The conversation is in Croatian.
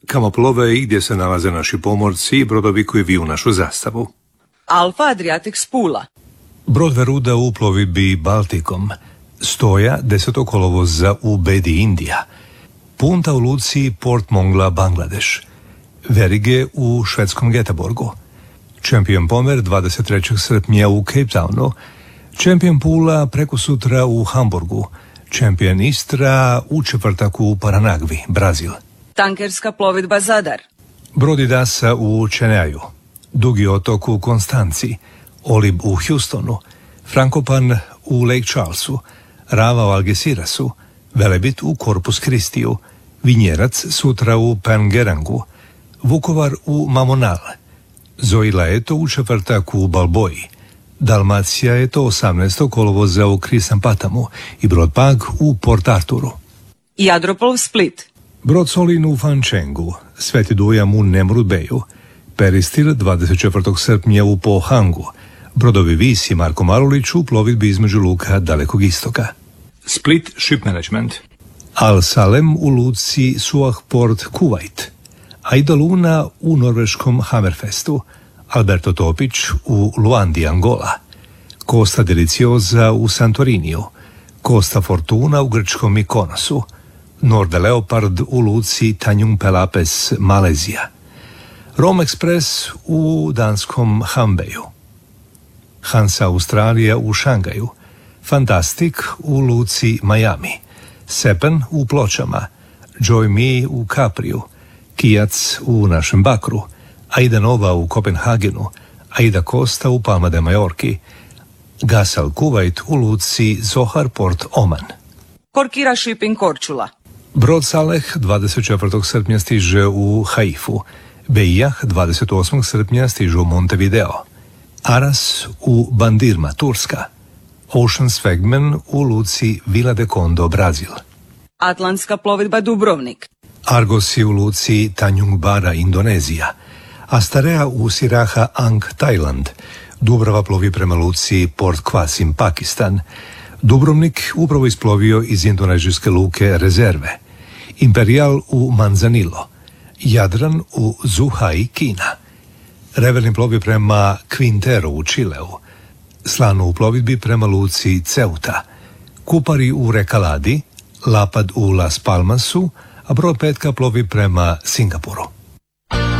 kamo plove i gdje se nalaze naši pomorci i brodovi koji viju našu zastavu. Alfa Adriatic Pula. Brod Veruda u plovidbi Baltikom. Stoja 10. kolovoza u Bedi, Indija. Punta u luci Port Mongla, Bangladeš. Verige u švedskom Göteborgu. Champion Pomer 23. srpnja u Cape Townu. Champion Pula preko sutra u Hamburgu. Champion Istra u četvrtak u Paranagvi, Brazil. Tankerska plovidba Zadar. Brod Idasa u Čeneju. Dugi otok u Konstanci. Olib u Houstonu. Frankopan u Lake Charlesu. Rava u Algesirasu. Velebit u Corpus Christiju. Vinjerac sutra u Pengerangu. Vukovar u Mamonal. Zoila je to u četvrtak u Balboji. Dalmacija je to 18. kolovoza u Krisampatamu i brod Pag u Port Arturu. Jadroplov Split. Brod Solin u Fančengu, Sveti Dujam u Nemrudbeju, Peristil 24. srpnja u Pohangu, brodovi Vis i Marko Marulić u plovidbi između luka Dalekog istoka. Split Ship Management. Al Salem u luci Suah Port Kuwait, Aida Luna u norveškom Hammerfestu, Alberto Topić u Luandi, Angola, Costa Deliciosa u Santoriniju, Costa Fortuna u grčkom Mykonosu, Norde Leopard u luci Tanjung Pelapes, Malezija, Rome Express u danskom Hambeju, Hansa Australija u Šangaju, Fantastic u luci Miami, Sepen u Pločama, Joy Me u Kapriju, Kijac u našem Bakru, Aida Nova u Kopenhagenu, Aida Costa u Palma de Majorki, Gasal Kuwait u luci Zohar Port Oman. Korkira Shipping Korčula. Brod Saleh 24. srpnja stiže u Haifu, Bejah 28. srpnja stiže u Montevideo, Aras u Bandirma, Turska, Ocean Swagman u luci Vila de Condo, Brazil. Atlantska plovidba Dubrovnik. Argos je u luci Tanjung Bara, Indonezija, Astarea u Siraha Ang, Tajland. Dubrava plovi prema luci Port Qasim, Pakistan. Dubrovnik upravo isplovio iz indonežijske luke Rezerve. Imperial u Manzanilo. Jadran u Zhuhai, Kina. Reverni plovi prema Quintero u Čileu. Slano u plovidbi prema luci Ceuta. Kupari u Rekaladi. Lapad u Las Palmasu, a brod Petka plovi prema Singapuru.